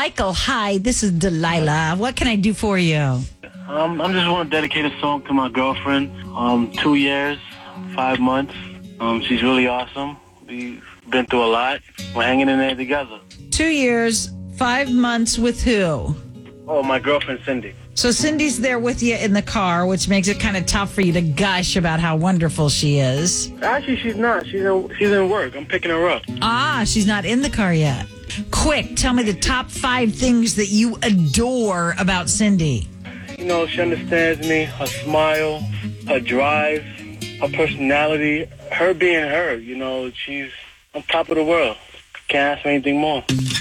Michael, hi. This is Delilah. What can I do for you? I just want to dedicate a song to my girlfriend. 2 years, 5 months. She's really awesome. We've been through a lot. We're hanging in there together. 2 years, 5 months with who? Oh, my girlfriend, Cindy. So Cindy's there with you in the car, which makes it kind of tough for you to gush about how wonderful she is. Actually, she's not. She's in work. I'm picking her up. Ah, she's not in the car yet. Quick, tell me the top 5 things that you adore about Cindy. You know, she understands me. Her smile, her drive, her personality, her being her. You know, she's on top of the world. Can't ask for anything more.